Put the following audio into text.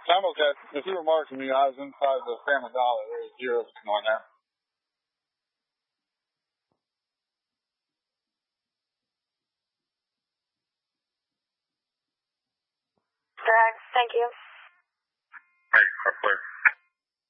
Camel's got the supermarket from you. I was inside the Family Dollar. There was zero signal in there. Thank you. Hey, clear.